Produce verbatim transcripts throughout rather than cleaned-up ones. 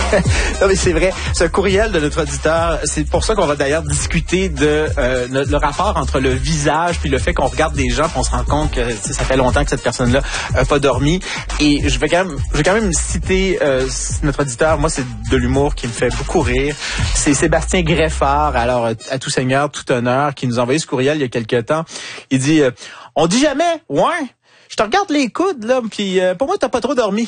Non, mais c'est vrai. Ce courriel de notre auditeur, c'est pour ça qu'on va d'ailleurs discuter de euh, le, le rapport entre le visage puis le fait qu'on regarde des gens, qu'on se rend compte que ça fait longtemps que cette personne-là n'a pas dormi. Et je vais quand même, je vais quand même citer euh, notre auditeur. Moi, c'est de l'humour qui me fait beaucoup rire. C'est Sébastien Greffard. Alors, à tout seigneur, tout honneur, qui nous a envoyé ce courriel il y a quelque temps. Il dit euh, on dit jamais, ouais. Je te regarde les coudes, là, puis euh, pour moi, t'as pas trop dormi.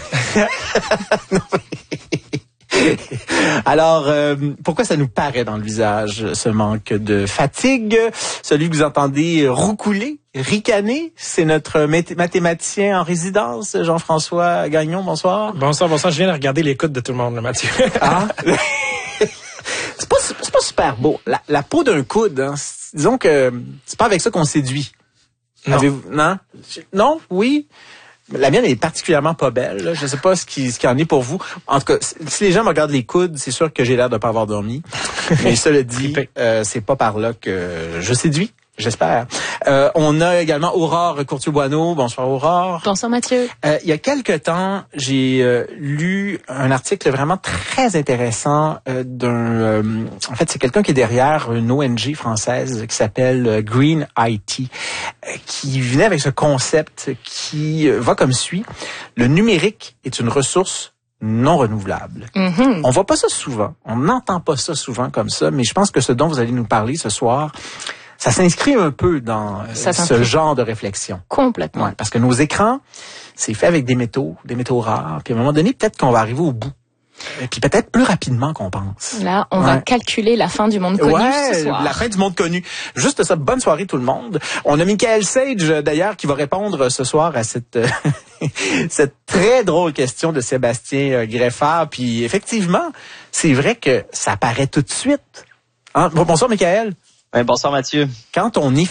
Alors, euh, pourquoi ça nous paraît dans le visage, ce manque de fatigue? Celui que vous entendez roucouler, ricaner, c'est notre math- mathématicien en résidence, Jean-François Gagnon. Bonsoir. Bonsoir, bonsoir. Je viens de regarder les coudes de tout le monde, là, Mathieu. Ah? c'est, pas, c'est pas super beau. La, la peau d'un coude, hein, disons que c'est pas avec ça qu'on séduit. Non. Avez-vous, non? Non? Oui? La mienne est particulièrement pas belle. Là. Je sais pas ce qui, ce qui en est pour vous. En tout cas, si les gens me regardent les coudes, c'est sûr que j'ai l'air de pas avoir dormi. Mais cela dit, euh, c'est pas par là que je séduis. J'espère. Euh, on a également Aurore Courtier-Boineau. Bonsoir Aurore. Bonsoir Mathieu. Euh, il y a quelque temps, j'ai euh, lu un article vraiment très intéressant euh, d'un... Euh, en fait, c'est quelqu'un qui est derrière une O N G française qui s'appelle euh, Green I T, euh, qui venait avec ce concept qui euh, va comme suit. Le numérique est une ressource non renouvelable. Mm-hmm. On voit pas ça souvent. On n'entend pas ça souvent comme ça, mais je pense que ce dont vous allez nous parler ce soir, ça s'inscrit un peu dans ça ce genre de réflexion. Complètement. Ouais, parce que nos écrans, c'est fait avec des métaux, des métaux rares. Puis à un moment donné, peut-être qu'on va arriver au bout. Et puis peut-être plus rapidement qu'on pense. Là, on ouais. va calculer la fin du monde connu ouais, ce soir. La fin du monde connu. Juste ça, bonne soirée tout le monde. On a Michael Sage, d'ailleurs, qui va répondre ce soir à cette cette très drôle question de Sébastien Greffard. Puis effectivement, c'est vrai que ça paraît tout de suite. Hein? Bonsoir Michael. Ouais, bonsoir Mathieu. Quand on est